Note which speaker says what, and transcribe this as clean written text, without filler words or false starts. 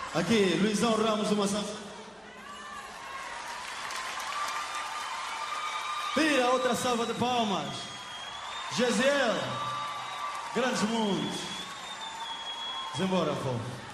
Speaker 1: Aqui, Luizão Ramos, uma salva. Pira, outra salva de palmas. Gesiel, Grandes Mundos. Vamos embora, povo.